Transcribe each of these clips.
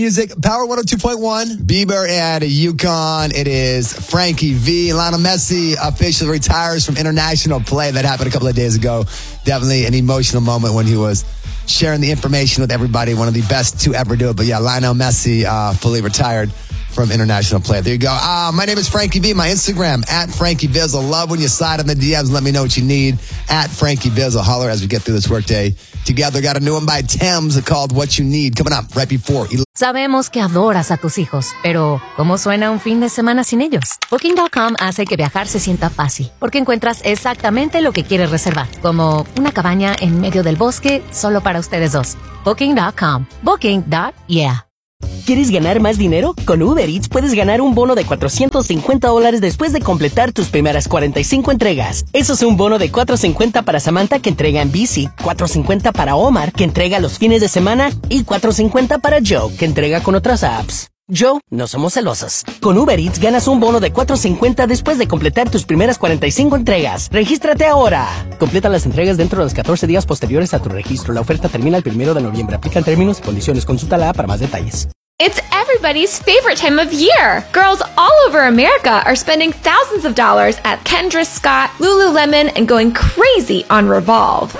Music, Power 102.1, Bieber and Yukon. It is Frankie V. Lionel Messi officially retires from international play. That happened a couple of days ago. Definitely an emotional moment when he was sharing the information with everybody. One of the best to ever do it. But yeah, Lionel Messi fully retired from international play. There you go. My name is Frankie V. My Instagram, @FrankieVizzle. Love when you slide in the DMs and let me know what you need, @FrankieVizzle. Holler as we get through this workday together. Got a new one by Thames called What You Need coming up right before. Sabemos que adoras a tus hijos, pero ¿cómo suena un fin de semana sin ellos? Booking.com hace que viajar se sienta fácil, porque encuentras exactamente lo que quieres reservar, como una cabaña en medio del bosque solo para ustedes dos. Booking.com. Booking.yeah. ¿Quieres ganar más dinero? Con Uber Eats puedes ganar un bono de $450 después de completar tus primeras 45 entregas. Eso es un bono de $450 para Samantha, que entrega en bici, $450 para Omar, que entrega los fines de semana, y $450 para Joe, que entrega con otras apps. Joe, no somos celosos. Con Uber Eats ganas un bono de $450 después de completar tus primeras 45 entregas. ¡Regístrate ahora! Completa las entregas dentro de los 14 días posteriores a tu registro. La oferta termina el 1 de noviembre. Aplican términos y condiciones. Consulta la app para más detalles. It's everybody's favorite time of year. Girls all over America are spending thousands of dollars at Kendra Scott, Lululemon, and going crazy on Revolve.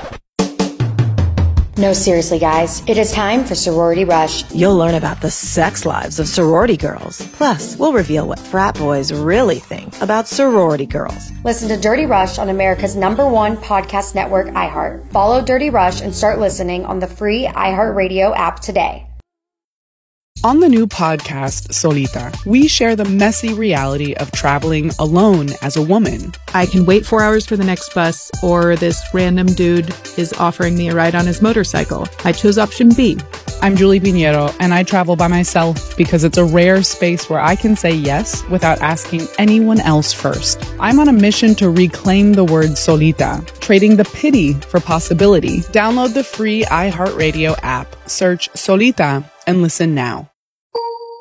No, seriously, guys. It is time for Sorority Rush. You'll learn about the sex lives of sorority girls. Plus, we'll reveal what frat boys really think about sorority girls. Listen to Dirty Rush on America's #1 podcast network, iHeart. Follow Dirty Rush and start listening on the free iHeartRadio app today. On the new podcast, Solita, we share the messy reality of traveling alone as a woman. I can wait 4 hours for the next bus, or this random dude is offering me a ride on his motorcycle. I chose option B. I'm Julie Pinheiro, and I travel by myself because it's a rare space where I can say yes without asking anyone else first. I'm on a mission to reclaim the word solita, trading the pity for possibility. Download the free iHeartRadio app, search Solita, and listen now.